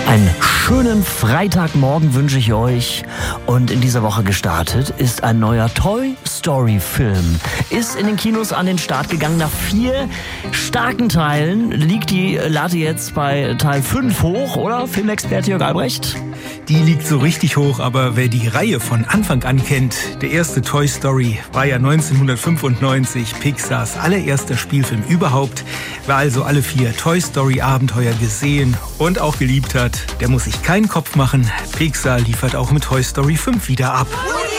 Einen schönen Freitagmorgen wünsche ich euch. Und in dieser Woche gestartet ist ein neuer Toy Story Film. Ist in den Kinos an den Start gegangen. Nach 4 starken Teilen liegt die Latte jetzt bei Teil 5 hoch, oder? Filmexperte Jörg Albrecht? Die liegt so richtig hoch, aber wer die Reihe von Anfang an kennt, der erste Toy Story war ja 1995 Pixars allererster Spielfilm überhaupt. Wer also alle 4 Toy Story Abenteuer gesehen und auch geliebt hat, der muss sich keinen Kopf machen. Pixar liefert auch mit Toy Story 5 wieder ab.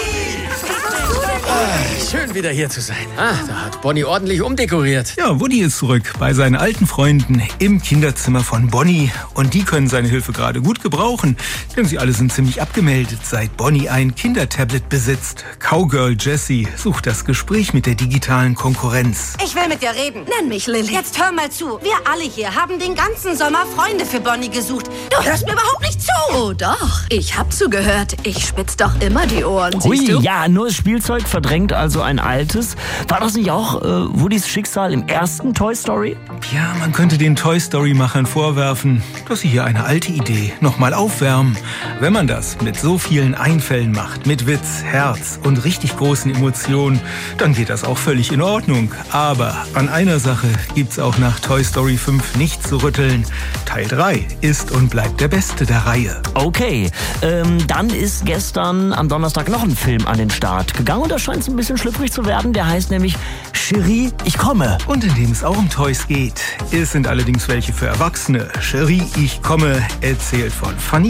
Schön wieder hier zu sein. Da hat Bonnie ordentlich umdekoriert. Ja, Woody ist zurück bei seinen alten Freunden im Kinderzimmer von Bonnie. Und die können seine Hilfe gerade gut gebrauchen, denn sie alle sind ziemlich abgemeldet, seit Bonnie ein Kindertablet besitzt. Cowgirl Jessie sucht das Gespräch mit der digitalen Konkurrenz. Ich will mit dir reden. Nenn mich Lilly. Jetzt hör mal zu. Wir alle hier haben den ganzen Sommer Freunde für Bonnie gesucht. Du hörst mir überhaupt nicht zu. Oh doch, ich hab zugehört. Ich spitz doch immer die Ohren, siehst du? Ja, nur das Spielzeug verdrängt also ein altes. War das nicht auch Woodys Schicksal im ersten Toy Story? Ja, man könnte den Toy Story-Machern vorwerfen, dass sie hier eine alte Idee nochmal aufwärmen. Wenn man das mit so vielen Einfällen macht, mit Witz, Herz und richtig großen Emotionen, dann geht das auch völlig in Ordnung. Aber an einer Sache gibt's auch nach Toy Story 5 nicht zu rütteln. Teil 3 ist und bleibt der beste der Reihe. Okay, dann ist gestern am Donnerstag noch ein Film an den Start gegangen und da scheint es ein bisschen schlüpfrig zu werden. Der heißt nämlich Cherie, ich komme. Und in dem es auch um Toys geht. Es sind allerdings welche für Erwachsene. Cherie, ich komme, erzählt von Fanny.